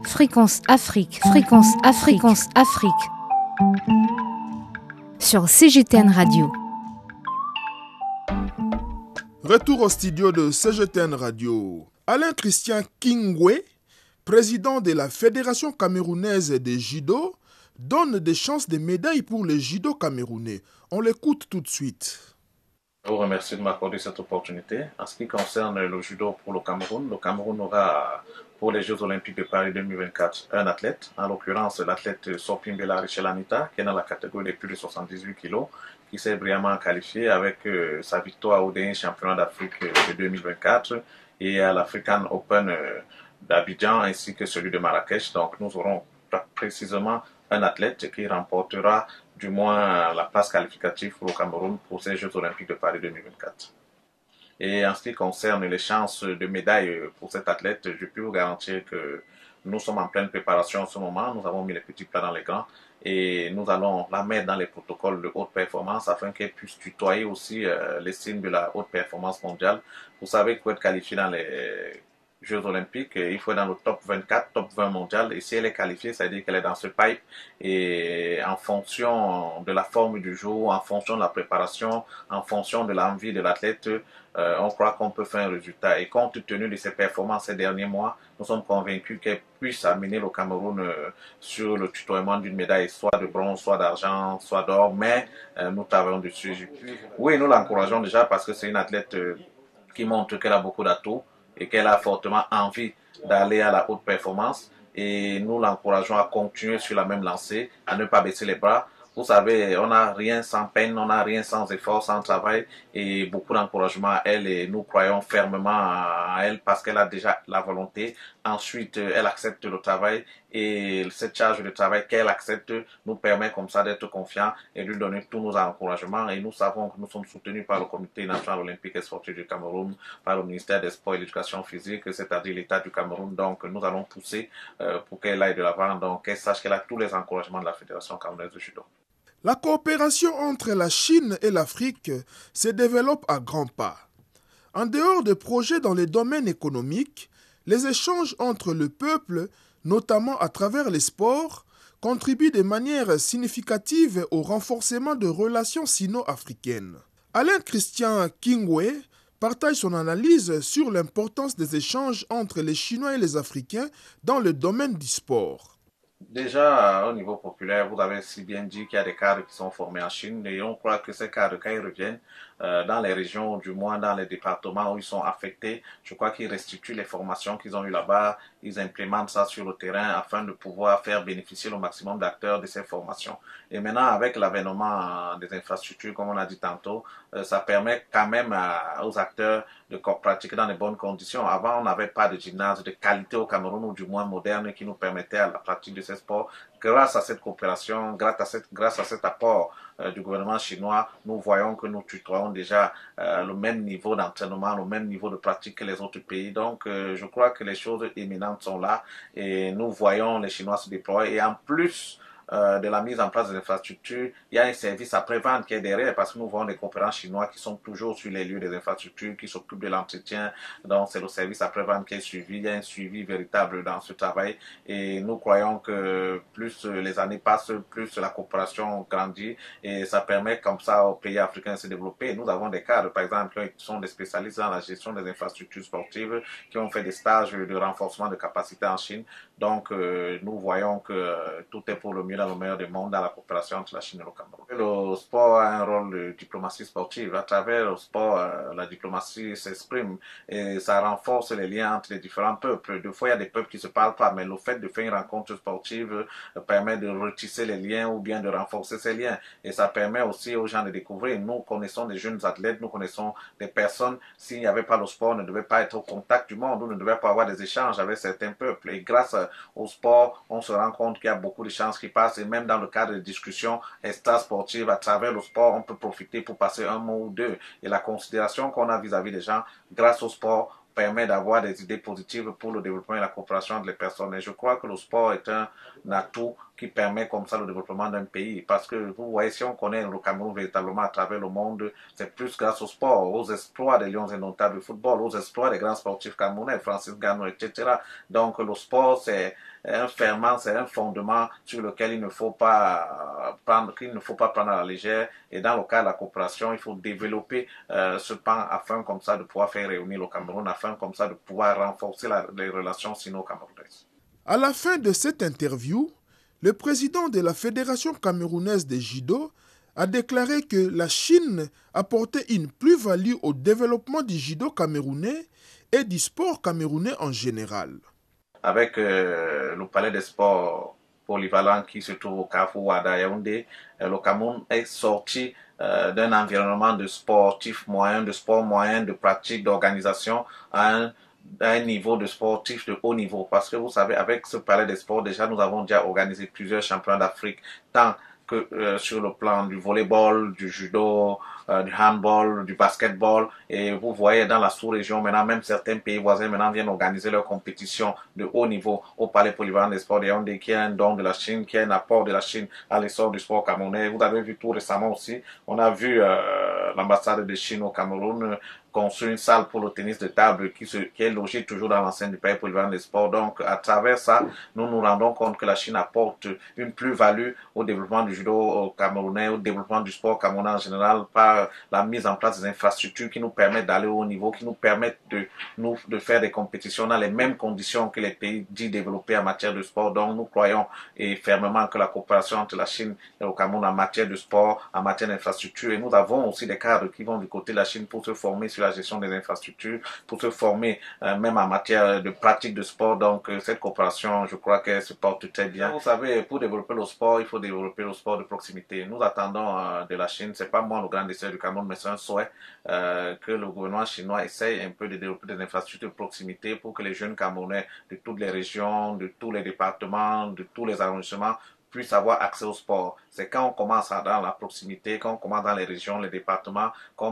Fréquence Afrique, Fréquence Afrique. Sur CGTN Radio. Retour au studio de CGTN Radio. Alain Christian Kingwe, président de la Fédération camerounaise de judo, donne des chances de médailles pour les judo camerounais. On l'écoute tout de suite. Je vous remercie de m'accorder cette opportunité. En ce qui concerne le judo pour le Cameroun aura pour les Jeux Olympiques de Paris 2024 un athlète, en l'occurrence l'athlète Sopimbela Richelanita, qui est dans la catégorie des plus de 78 kg, qui s'est brillamment qualifié avec sa victoire au dernier championnat d'Afrique de 2024 et à l'African Open d'Abidjan ainsi que celui de Marrakech. Donc nous aurons précisément un athlète qui remportera du moins la place qualificative pour le Cameroun pour ces Jeux Olympiques de Paris 2024. Et en ce qui concerne les chances de médaille pour cet athlète, je peux vous garantir que nous sommes en pleine préparation en ce moment. Nous avons mis les petits plats dans les grands et nous allons la mettre dans les protocoles de haute performance afin qu'elle puisse tutoyer aussi les signes de la haute performance mondiale. Vous savez que pour être qualifié dans les Jeux Olympiques, il faut être dans le top 24, top 20 mondial. Et si elle est qualifiée, ça veut dire qu'elle est dans ce pipe. Et en fonction de la forme du jour, en fonction de la préparation, en fonction de l'envie de l'athlète, on croit qu'on peut faire un résultat. Et compte tenu de ses performances ces derniers mois, nous sommes convaincus qu'elle puisse amener le Cameroun sur le tutoiement d'une médaille, soit de bronze, soit d'argent, soit d'or. Mais nous travaillons dessus. Oui, nous l'encourageons déjà parce que c'est une athlète qui montre qu'elle a beaucoup d'atouts et qu'elle a fortement envie d'aller à la haute performance. Et nous l'encourageons à continuer sur la même lancée, à ne pas baisser les bras. Vous savez, on n'a rien sans peine, on n'a rien sans effort, sans travail et beaucoup d'encouragement à elle et nous croyons fermement à elle parce qu'elle a déjà la volonté. Ensuite, elle accepte le travail et cette charge de travail qu'elle accepte nous permet comme ça d'être confiants et de lui donner tous nos encouragements et nous savons que nous sommes soutenus par le Comité national olympique et sportif du Cameroun, par le ministère des Sports et de l'Éducation physique, c'est-à-dire l'État du Cameroun. Donc nous allons pousser pour qu'elle aille de l'avant, donc qu'elle sache qu'elle a tous les encouragements de la Fédération camerounaise de judo. La coopération entre la Chine et l'Afrique se développe à grands pas. En dehors de projets dans les domaines économiques, les échanges entre le peuple, notamment à travers les sports, contribuent de manière significative au renforcement de relations sino-africaines. Alain Christian Kingwe partage son analyse sur l'importance des échanges entre les Chinois et les Africains dans le domaine du sport. Déjà, au niveau populaire, vous avez si bien dit qu'il y a des cadres qui sont formés en Chine et on croit que ces cadres, quand ils reviennent dans les régions, du moins dans les départements où ils sont affectés, je crois qu'ils restituent les formations qu'ils ont eues là-bas, ils implémentent ça sur le terrain afin de pouvoir faire bénéficier le maximum d'acteurs de ces formations. Et maintenant, avec l'avènement des infrastructures, comme on a dit tantôt, ça permet quand même aux acteurs de pratiquer dans de bonnes conditions. Avant, on n'avait pas de gymnase de qualité au Cameroun, ou du moins moderne, qui nous permettait à la pratique de ces sports. Grâce à cette coopération, grâce à cet apport du gouvernement chinois, nous voyons que nous tutoyons déjà le même niveau d'entraînement, le même niveau de pratique que les autres pays. Donc, je crois que les choses éminentes sont là et nous voyons les Chinois se déployer. Et en plus de la mise en place des infrastructures, il y a un service après-vente qui est derrière parce que nous voyons des coopérants chinois qui sont toujours sur les lieux des infrastructures, qui s'occupent de l'entretien. Donc, c'est le service après-vente qui est suivi. Il y a un suivi véritable dans ce travail et nous croyons que plus les années passent, plus la coopération grandit et ça permet comme ça aux pays africains de se développer. Nous avons des cadres, par exemple, qui sont des spécialistes dans la gestion des infrastructures sportives, qui ont fait des stages de renforcement de capacité en Chine. Donc, nous voyons que tout est pour le mieux dans le meilleur des mondes dans la coopération entre la Chine et le Cameroun. Le sport a un rôle de diplomatie sportive. À travers le sport, la diplomatie s'exprime et ça renforce les liens entre les différents peuples. Des fois, il y a des peuples qui ne se parlent pas, mais le fait de faire une rencontre sportive permet de retisser les liens ou bien de renforcer ces liens. Et ça permet aussi aux gens de découvrir. Nous connaissons des jeunes athlètes, nous connaissons des personnes. S'il n'y avait pas le sport, on ne devait pas être au contact du monde, on ne devait pas avoir des échanges avec certains peuples. Et grâce au sport, on se rend compte qu'il y a beaucoup de chances qui passent et même dans le cadre de discussions extra-sportives, à travers le sport, on peut profiter pour passer un mot ou deux. Et la considération qu'on a vis-à-vis des gens, grâce au sport, permet d'avoir des idées positives pour le développement et la coopération entre les personnes. Et je crois que le sport est un atout qui permet comme ça le développement d'un pays. Parce que vous voyez, si on connaît le Cameroun véritablement à travers le monde, c'est plus grâce au sport, aux exploits des Lions indomptables du football, aux exploits des grands sportifs camerounais, Francis Ngannou, etc. Donc le sport, c'est un ferment, c'est un fondement sur lequel il ne faut pas prendre à la légère. Et dans le cas de la coopération, il faut développer ce pan afin comme ça de pouvoir faire réunir le Cameroun, afin comme ça de pouvoir renforcer les relations sino-camerounaises. À la fin de cette interview, le président de la Fédération camerounaise de judo a déclaré que la Chine apportait une plus-value au développement du judo camerounais et du sport camerounais en général. Avec le palais des sports polyvalent qui se trouve au Carrefour Ouada Yaoundé, le Cameroun est sorti d'un environnement de sportif moyen, de sport moyen, de pratique, d'organisation à un niveau de sportif de haut niveau. Parce que vous savez, avec ce palais des sports, déjà, nous avons déjà organisé plusieurs championnats d'Afrique, tant que sur le plan du volleyball, du judo, du handball, du basketball. Et vous voyez dans la sous-région, maintenant, même certains pays voisins maintenant viennent organiser leurs compétitions de haut niveau au Palais Polyvalent des Sports de Yaoundé, qui est un don de la Chine, qui est un apport de la Chine à l'essor du sport camerounais. Vous avez vu tout récemment aussi, on a vu l'ambassade de Chine au Cameroun construire une salle pour le tennis de table qui est logée toujours dans l'enceinte du Palais Polyvalent des Sports. Donc, à travers ça, nous nous rendons compte que la Chine apporte une plus-value au développement du judo camerounais, au développement du sport camerounais en général, par la mise en place des infrastructures qui nous permettent d'aller au haut niveau, qui nous permettent de faire des compétitions dans les mêmes conditions que les pays dits développés en matière de sport. Donc, nous croyons et fermement que la coopération entre la Chine et le Cameroun en matière de sport, en matière d'infrastructure, et nous avons aussi des cadres qui vont du côté de la Chine pour se former sur la gestion des infrastructures, pour se former même en matière de pratique de sport. Donc, cette coopération, je crois qu'elle se porte très bien. Vous savez, pour développer le sport, il faut développer le sport de proximité. Nous attendons de la Chine, c'est pas moi le grand désir du Cameroun, mais c'est un souhait que le gouvernement chinois essaye un peu de développer des infrastructures de proximité pour que les jeunes Camerounais de toutes les régions, de tous les départements, de tous les arrondissements puissent avoir accès au sport. C'est quand on commence dans la proximité, quand on commence dans les régions, les départements,